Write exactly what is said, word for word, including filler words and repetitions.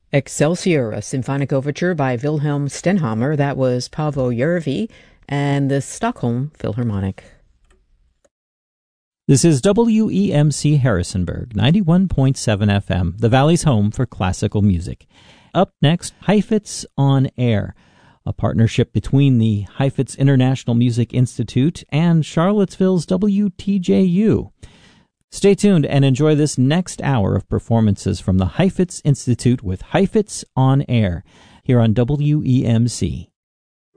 Excelsior, a symphonic overture by Wilhelm Stenhammar. That was Paavo Järvi and the Stockholm Philharmonic. This is W E M C Harrisonburg, ninety-one point seven F M, the Valley's home for classical music. Up next, Heifetz on Air, a partnership between the Heifetz International Music Institute and Charlottesville's W T J U. Stay tuned and enjoy this next hour of performances from the Heifetz Institute with Heifetz on Air here on W E M C.